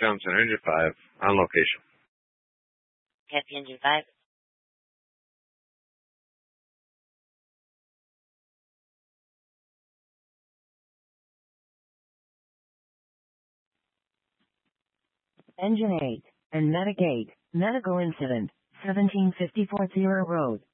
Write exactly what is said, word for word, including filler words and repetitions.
Johnson, Engine five, on location. Copy, Engine five. Engine eight and Medic eight, medical incident, seventeen fifty-four Zero Road.